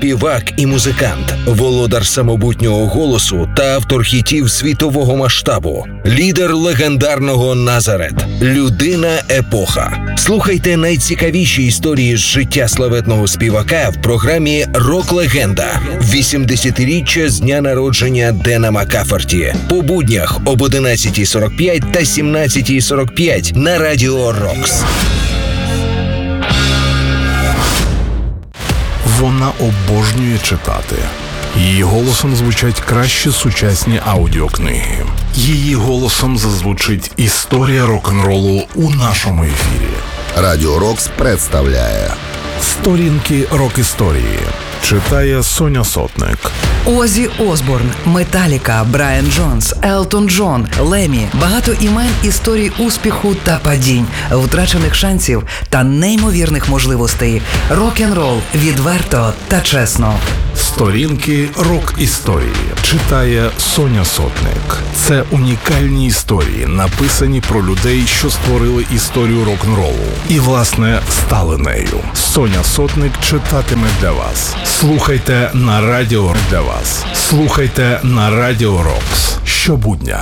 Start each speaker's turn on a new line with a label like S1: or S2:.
S1: співак і музикант, володар самобутнього голосу та автор хітів світового масштабу, лідер легендарного «Назарет», людина-епоха. Слухайте найцікавіші історії з життя славетного співака в програмі «Рок-легенда» 80-річчя з дня народження Дена Маккаферті по буднях об 11:45 та 17:45 на Радіо Рокс.
S2: Вона обожнює читати. Її голосом звучать кращі сучасні аудіокниги. Її голосом зазвучить історія рок-н-ролу у нашому ефірі.
S3: Радіо Рокс представляє
S2: Сторінки рок-історії. Читає Соня Сотник.
S4: Озі Осборн, Металіка, Брайан Джонс, Елтон Джон, Лемі. Багато імен, історій успіху та падінь, втрачених шансів та неймовірних можливостей. Рок-н-рол відверто та чесно.
S2: Сторінки рок-історії. Читає Соня Сотник. Це унікальні історії, написані про людей, що створили історію рок-н-ролу. І, власне, стали нею. Соня Сотник читатиме для вас. Слухайте на радіо для вас. Слухайте на Радіо Рокс. Щобудня